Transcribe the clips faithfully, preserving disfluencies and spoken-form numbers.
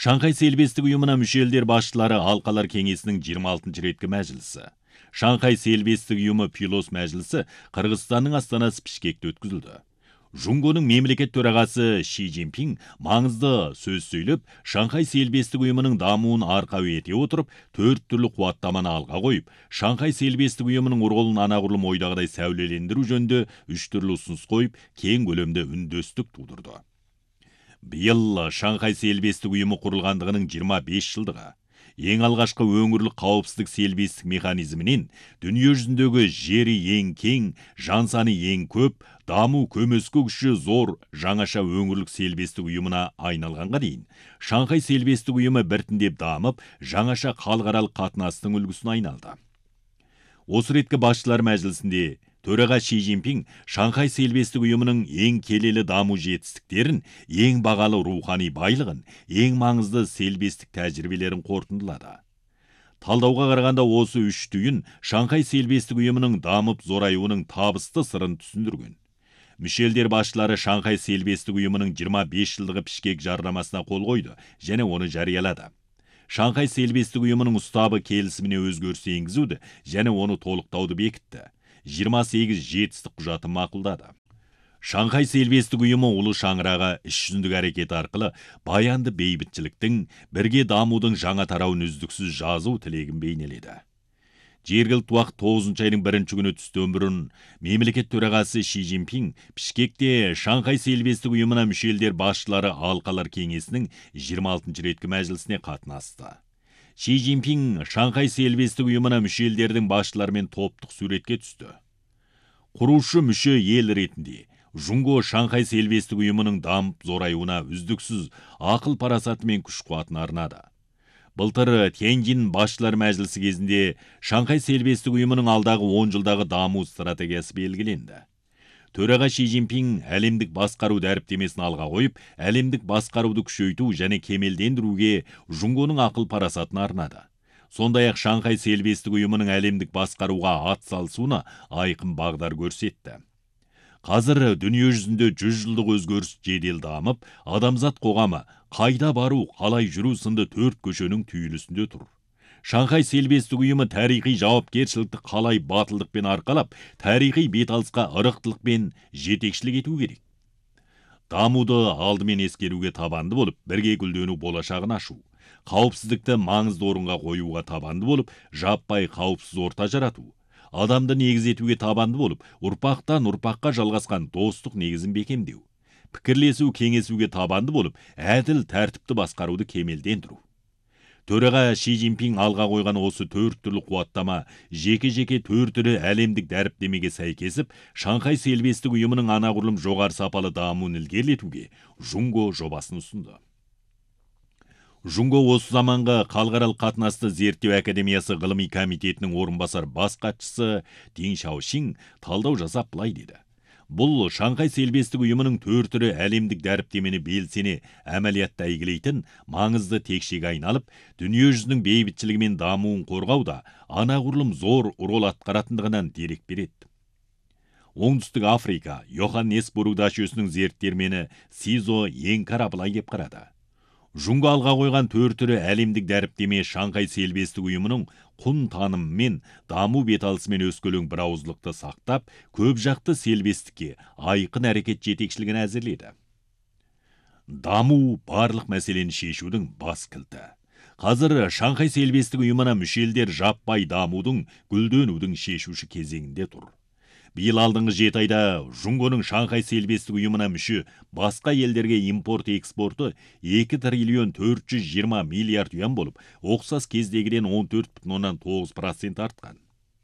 Шанхай Сербестік ұйымына мүше елдер басшылары алқалар кеңесінің жиырма алтыншы реткі мәжілісі. Шанхай Сербестік ұйымы пилос мәжілісі Қырғызстанның астанасы Бішкекте өткізілді. Жунгоның мемлекет төрағасы Ши Цзиньпин маңызды сөз сөйлеп, Шанхай Сербестік ұйымының дамуын арқау ете отырып, төрт түрлі қуаттаманы алға қойып, Шанхай Сербестік ұйымының ролын анағұрлым ойдағыдай сәулелендіру жөнінде үш түрлі ұсыныс қойып, кең көлемде үндестік тудырды. Биыл Шанхай Сербестік ұйымы құрылғандығының жиырма бес жылдығы. Ең алғашқы өңірлік қауіпсіздік сербестік механизмінен дүние жүзіндегі жері ең кең, жан саны ең көп, даму көмескі күші зор жаңаша өңірлік сербестік ұйымына айналғанға дейін, Шанхай Сербестік ұйымы біртіндеп дамып, жаңаша халықаралық қатынастың үлгісіне айналды. Осы реткі басшылар мәжілісінде төраға Ши Цзиньпин Шанхай Сербестік ұйымының ең келелі даму жетістіктерін, ең бағалы рухани байлығын, ең маңызды сербестік тәжірибелерін қорытындылады. Талдауға қарағанда осы үш түйін Шанхай Сербестік ұйымының дамып зораюының табысты сырын түсіндірген. Мүше елдер басшылары Шанхай Сербестік ұйымының жиырма бес жылдығы Бішкек жарламасына қол қойды және оны жариялады. Шанхай Сербестік ұйымының ұстабы келісіміне өзгеріс енгізуді және оны толықтауды бекітті. жиырма сегіз жетістік құжатын мақұлдады. Шанхай Сербестік ұйымы ұлы шаңырағы іс жүзіндік әрекет арқылы баянды бейбітшіліктің, бірге дамудың жаңа тарауын үздіксіз жазу тілегін бейнеледі. Жергілікті уақыт тоғызыншы айдың бірінші күні түстен бұрын мемлекет төрағасы Ши Цзиньпин Бішкекте Шанхай Сербестік ұйымына мүше елдер басшылары алқалар кеңесінің жиырма алтыншы реткі мәжілісіне қатынасты. Ши Цзиньпин Шанхай Сербестік ұйымына мүше елдердің басшыларымен топтық суретке түсті. Құрушы мүше ел ретінде Жунго Шанхай Сербестік ұйымының дамып зораюына үздіксіз ақыл парасаты мен күш қуатын арнады. Былтыр Тяньцзин басшылар мәжілісі кезінде Шанхай Сербестік ұйымының алдағы он жылдағы даму стратегиясы белгіленді. Төраға Ши Цзиньпин әлемдік басқару дәріптемесін алға қойып, әлемдік басқаруды күшейту және кемелдендіруге Жунгоның ақыл парасатын арнады. Сондай-ақ Шанхай Сербестік ұйымының әлемдік басқаруға ат салысуына айқын бағдар көрсетті. Қазір дүние жүзінде жүз жылдық өзгеріс жедел дамып, адамзат қоғамы қайда бару, қалай жүру сынды төрт көшенің түйілісінде тұр. Шанхай Сербестік ұйымы тарихи жауапкершілікті қалай батылдықпен арқалап, тарихи беталысқа ырықтылықпен жетекшілік ету керек. Дамуды алдымен ескеруге табанды болып, бірге гүлдену болашағын ашу. Қауіпсіздікті маңызды орынға қоюға табанды болып, жаппай қауіпсіз орта жарату. Адамды негіз етуге табанды болып, ұрпақтан ұрпаққа жалғасқан достық негізін бекемдеу. Пікірлесу, кеңесуге табанды болып, әділ тәртіпті басқаруды кемелдендіру. Төраға Ши Цзиньпин алға қойған осы төрт түрлі қуаттама жеке-жеке төрт түрі әлемдік дәріптемеге сәйкесіп, Шанхай Сербестік ұйымының анағұрлым жоғары сапалы дамуын ілгерілетуге Жунго жобасын ұсынды. Жунго осы заманғы халықаралық қатынасты зерттеу академиясы ғылыми комитетінің орынбасар бас хатшысы Дин Шаошин талдау жасап былай деді. Бұл Шанхай Сербестік ұйымының төрт түрі әлемдік дәріптемені белсене әмәлиятта әйгілейтін маңызды текшеге айналып, дүние жүзінің бейбітшілігі мен дамуын қорғауда анағұрлым зор рол атқаратындығынан дерек береді. Оңтүстік Африка Йоханнесбург дачесінің зерттелмені Сизо Енкара былай деп қарады. Жунго алға қойған төрт түрі әлемдік дәріптеме Шанхай Сербестік ұйымының құн танымы мен даму беталысымен өскелең бір ауызлықты сақтап, көп жақты сербестікке айқын әрекет жетекшілігін әзірледі. Даму барлық мәселені шешудің бас кілті. Қазір Шанхай Сербестік ұйымына мүше елдер жаппай дамудың, гүлденудің шешуші кезеңінде тұр. Биыл алдыңғы жеті айда Жунгоның Шанхай Сербестік ұйымына мүше басқа елдерге импорт-экспорты екі триллион төрт жүз жиырма миллиард юан болып, оқсас кездегіден он төрт бүтін оннан тоғыз процент артқан.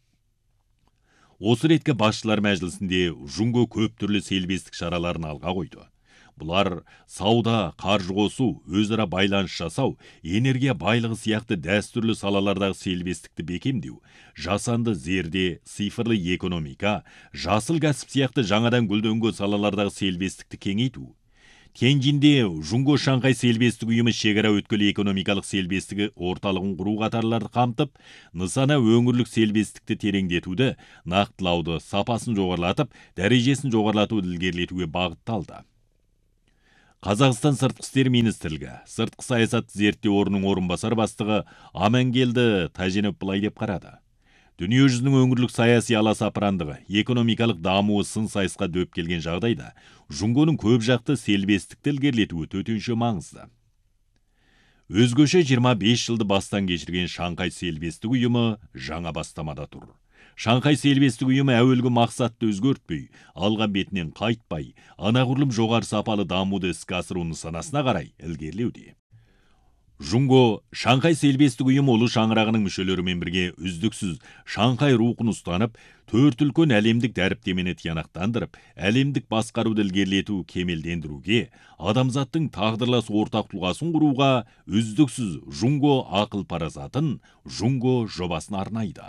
Осы реткі басшылар мәжілісінде Жунго көп түрлі сербестік шараларын алға қойды. Бұлар сауда, қаржы қосу, өзара байланыс жасау, энергия байлығы сияқты дәстүрлі салалардағы сербестікті бекемдеу, жасанды зерде, цифрлы экономика, жасыл кәсіп сияқты жаңадан гүлденген салалардағы сербестікті кеңейту. Тяньцзинде Жунго Шанхай Сербестік ұйымы шекара өткелі экономикалық сербестігі орталығын құру қатарларды қамтып, нысана өңірлік сербестікті тереңдетуді, нақтылауды, сапасын жоғарлатып, дәрежесін жоғарлатуды ілгерілетуге бағытталды. Қазақстан сыртқы істер министрлігі сыртқы саясат зерттеу орнының орынбасар бастығы Амангелді Тәженов былай деп қарады. Дүниежүзінің өңірлік саяси аласапырандығы, экономикалық дамуы сын сайысқа дөп келген жағдайда, Жұңгоның көп жақты селбестікті ілгерілетуі төтенше маңызды. Өзгөше жиырма бес жылды бастан кешірген Шанхай селбестік ұйымы жаңа бастамада тұр. Шанхай селбестік ұйымы әуелгі мақсатты өзгертпей, алған бетінен қайтпай, анағұрлым жоғары сапалы дамуды іске асыру нысанасына қарай ілгерілеуде. Жұңго Шанхай селбестік ұйымы ұлы шаңырағының мүшелерімен бірге үздіксіз Шанхай рухын ұстанып, төрт үлкен әлемдік дәріптемені тиянақтандырып, әлемдік басқаруды ілгерілету кемелдендіруге, адамзаттың тағдырлас ортақ тұлғасын құруға үздіксіз Жұңго ақыл парасатын Жұңго жобасын арнайды.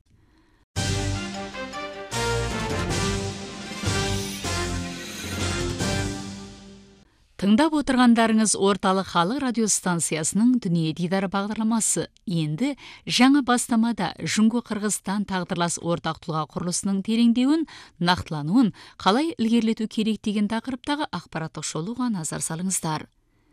Тыңдап отырғандарыңыз орталық халық радиостанциясының дүние дидары бағдарламасы. Енді жаңа бастамада Жұңго Қырғызстан тағдырлас ортақ тұлға құрылысының тереңдеуін, нақтылануын қалай ілгерілету керек деген тақырыптағы ақпараттық шолуға назар салыңыздар.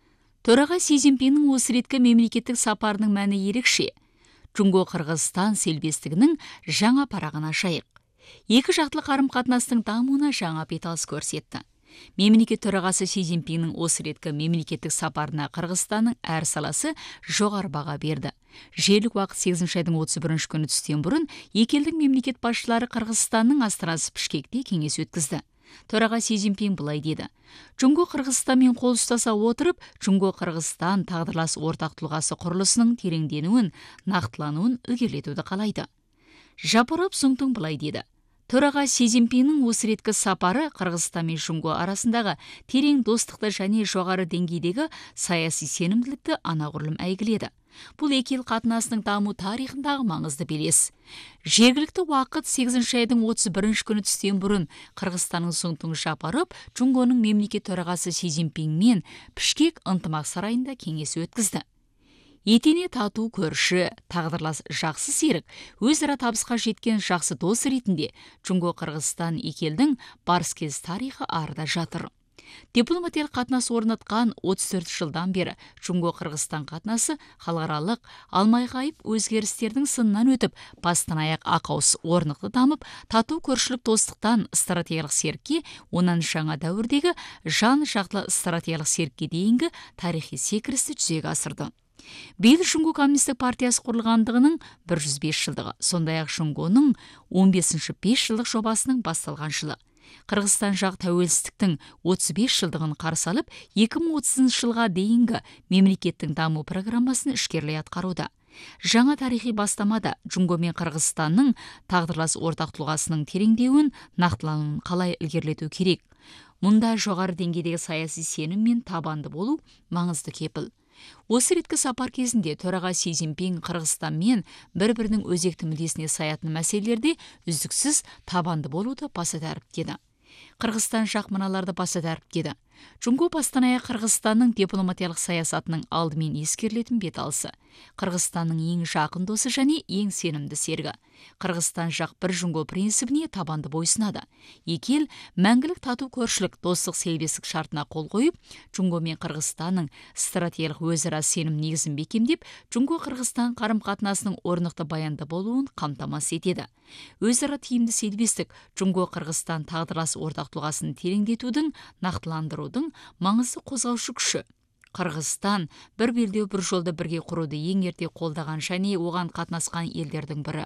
Төраға Си Цзиньпиннің осы реткі мемлекеттік сапарының мәні ерекше. Жұңго Қырғызстан селбестігінің жаңа парағын ашайық. Екі жақтылы қарым-қатынастың дамуына жаңа беталыс көрсетті. Мемлекет төрағасы Си Цзиньпиннің осы реткі мемлекеттік сапарына Қырғызстанның әр саласы жоғары баға берді. Жергілікті уақыт сегізінші айдың отыз бірінші күні түстен бұрын екі елдің мемлекет басшылары Қырғызстанның астанасы Бішкекте кеңес өткізді. Төраға Си Цзиньпин былай деді: Жұңго Қырғызстанмен қол ұстаса отырып, Жұңго Қырғызстан тағдырлас ортақ тұлғасы құрылысының тереңденуін, нақтылануын ілгерілетуді қалайды. Жапаров Сұңтың былай деді: Төраға Си Цзиньпиннің осы реткі сапары Қырғызстан мен Жұңго арасындағы терең достықты және жоғары деңгейдегі саяси сенімділікті анағұрлым әйгіледі. Бұл екі ел қатынасының даму тарихындағы маңызды белес. Жергілікті уақыт сегізінші айдың отыз бірінші күні түстен бұрын Қырғызстанның Сұңтың Жапаров Жұңгоның мемлекет төрағасы Си Цзиньпинмен Бішкек ынтымақ сарайында кеңес өткізді. Етене тату көрші, тағдырлас жақсы серік, өзара табысқа жеткен жақсы дос ретінде Жұңго Қырғызстан екі елдің барыс-келіс тарихы арда жатыр. Дипломатиялық қатынас орнатқан отыз төрт жылдан бері Жұңго Қырғызстан қатынасы халықаралық алмай-ғайып өзгерістердің сынынан өтіп, бастан аяқ ақауыз орнықты дамып, тату көршілік достықтан стратегиялық серікке, онан жаңа дәуірдегі жан жақты стратегиялық серікке дейінгі тарихи секірісті жүзеге асырды. Биыл Жұңго коммунистік партиясы құрылғандығының бір жүз бес жылдығы, сондай-ақ Жұңгоның он бесінші бес жылдық жобасының басталған жылы. Қырғызстан жақ тәуелсіздіктің отыз бес жылдығын қарсы алып, екі мың отызыншы жылға дейінгі мемлекеттің даму программасын ішкерлей атқаруда. Жаңа тарихи бастамада Жұңго мен Қырғызстанның тағдырлас ортақ тұлғасының тереңдеуін, нақтылануын қалай ілгерілету керек? Мұнда жоғары деңгейдегі саяси сенім мен табанды болу маңызды кепіл. Осы реткі сапар кезінде төраға Си Цзиньпин Қырғызстанмен бір-бірінің өзекті мүддесіне саятын мәселелерде үздіксіз табанды болуды баса дәріптеді. Қырғызстан жақ мыналарды баса дәріптеді. Жұңго бастан аяқ Қырғызстанның дипломатиялық саясатының алдымен ескерілетін беталысы. Қырғызстанның ең жақын досы және ең сенімді серігі. Қырғызстан жақ бір Жұңго принципіне табанды бойсынады. Екі ел мәңгілік тату көршілік достық селбестік шартына қол қойып, Жұңго мен Қырғызстанның стратегиялық өзара сенім негізін бекемдеп, Жұңго Қырғызстан қарым-қатынасының орнықты баянды болуын қамтамасыз етеді. Өзара тиімді селбестік Жұңго Қырғызстан тағдырлас ортақ тұлғасын тереңдетудің, нақтыландырудың маңызды қозғаушы күші. Қырғызстан бір белдеу бір жолды бірге құруды ең ерте қолдаған және оған қатынасқан елдердің бірі.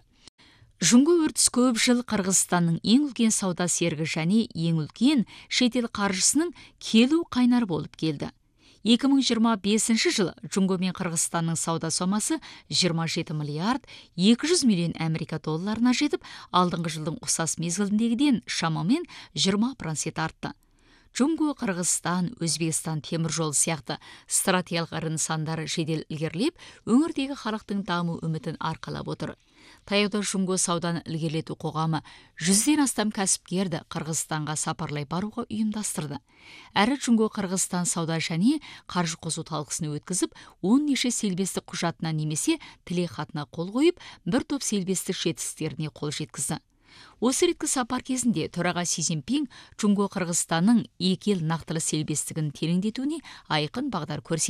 Жұңго үрдіс көп жыл Қырғызстанның ең үлкен сауда серігі және ең үлкен шетел қаржысының келу қайнар болып келді. екі мың жиырма бесінші жылы Жұңго мен Қырғызстанның сауда сомасы жиырма жеті миллиард екі жүз миллион Америка долларына жетіп, алдыңғы жылдың ұқсас мезгіліндегіден шамамен жиырма процент артты. Жұңго, Қырғызстан, Өзбекстан темір жолы сияқты стратегиялық ірі нысандары жедел ілгерілеп, өңірдегі халықтың даму үмітін арқалап отыр. Таяуда Жұңго сауданы ілгерілету қоғамы жүзден астам кәсіпкерді Қырғызстанға сапарлай баруға ұйымдастырды. Әрі Жұңго Қырғызстан сауда және қаржы қосу талқысыны өткізіп, он неше селбестік құжатына немесе тілек хатына қол қойып, бір топ селбестік жетістіктеріне қол жеткізді. Осы реткі сапар кезінде төраға Си Цзиньпин Жунго Қырғызстанның екі ел нақтылы сербестігін тереңдетуіне айқын бағдар көрсетті.